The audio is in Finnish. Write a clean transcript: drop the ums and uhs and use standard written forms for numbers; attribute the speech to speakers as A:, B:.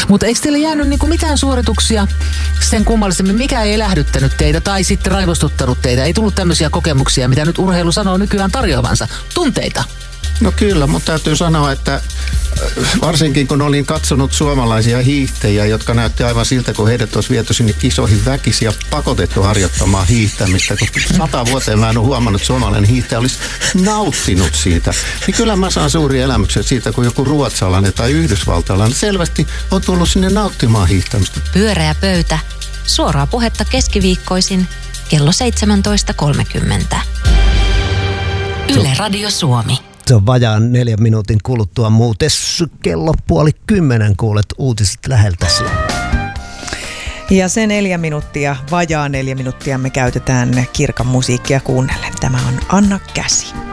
A: Mutta eikö teille jäänyt niinku mitään suorituksia sen kummallisemmin? Mikä ei elähdyttänyt teitä tai sitten raivostuttanut teitä? Ei tullut tämmöisiä kokemuksia, mitä nyt urheilu sanoo nykyään tarjoavansa. Tunteita.
B: No kyllä, mutta täytyy sanoa, että varsinkin kun olin katsonut suomalaisia hiihtäjiä, jotka näytti aivan siltä, kun heidät olisi viety sinne kisoihin väkisin ja pakotettu harjoittamaan hiihtämistä, koska 100 vuoteen mä en ole huomannut, että suomalainen hiihtäjä olisi nauttinut siitä. Niin kyllä mä saan suuri elämyksen siitä, kun joku ruotsalainen tai yhdysvaltalainen selvästi on tullut sinne nauttimaan hiihtämistä.
C: Pyöreä pöytä. Suoraa puhetta keskiviikkoisin kello 17.30. Yle Radio Suomi.
D: Se on vajaan 4 minuutin kuluttua muuten kello 9:30 kuulet uutiset läheltäsi.
E: Ja se 4 minuuttia, vajaa 4 minuuttia me käytetään Kirkan musiikkia kuunnellen. Tämä on Anna Käsi.